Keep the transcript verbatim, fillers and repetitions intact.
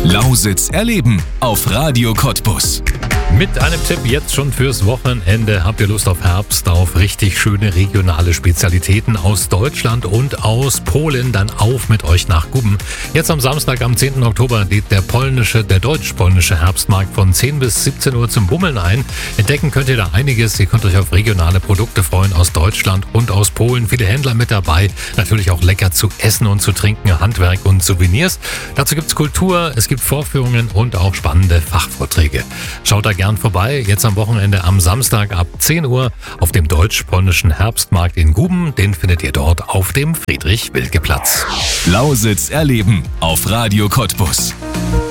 Lausitz erleben auf Radio Cottbus. Mit einem Tipp jetzt schon fürs Wochenende. Habt ihr Lust auf Herbst, auf richtig schöne regionale Spezialitäten aus Deutschland und aus Polen? Dann auf mit euch nach Guben. Jetzt am Samstag, am zehnten Oktober, lädt der polnische, der deutsch-polnische Herbstmarkt von zehn bis siebzehn Uhr zum Bummeln ein. Entdecken könnt ihr da einiges. Ihr könnt euch auf regionale Produkte freuen aus Deutschland und aus Polen. Viele Händler mit dabei. Natürlich auch lecker zu essen und zu trinken, Handwerk und Souvenirs. Dazu gibt's Kultur, es gibt Vorführungen und auch spannende Fachvorträge. Schaut da gern vorbei, jetzt am Wochenende am Samstag ab zehn Uhr auf dem deutsch-polnischen Herbstmarkt in Guben. Den findet ihr dort auf dem Friedrich-Wilke-Platz. Lausitz erleben auf Radio Cottbus.